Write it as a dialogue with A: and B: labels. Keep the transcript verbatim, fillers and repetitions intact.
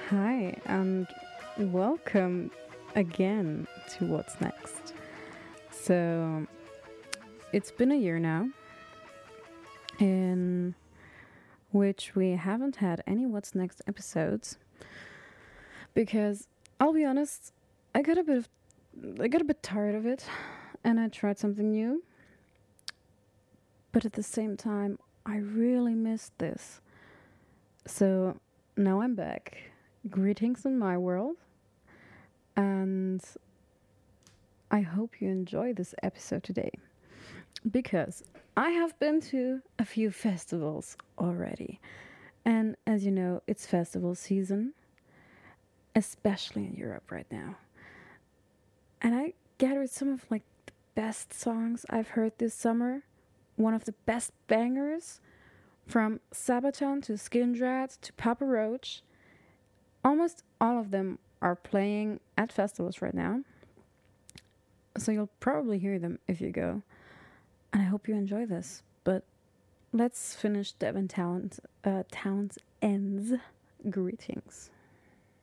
A: Hi, and welcome again to What's Next. So, it's been a year now in which we haven't had any What's Next episodes because I'll be honest, I got a bit of I got a bit tired of it and I tried something new. But at the same time, I really missed this. So, now I'm back. Greetings in my world. And I hope you enjoy this episode today because I have been to a few festivals already. And as you know, it's festival season, especially in Europe right now. And I gathered some of like the best songs I've heard this summer, one of the best bangers from Sabaton to Skindred to Papa Roach. Almost all of them are playing at festivals right now. So you'll probably hear them if you go. And I hope you enjoy this. But let's finish Devin Towns, uh, Towns End's greetings.